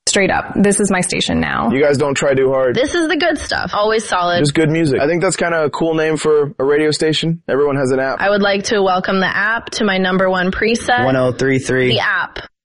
Straight up. This is my station now. You guys don't try too hard. This is the good stuff. Always solid. Just good music. I think that's kind of a cool name for a radio station. Everyone has an app. I would like to welcome the app to my number one preset. 1033. The app.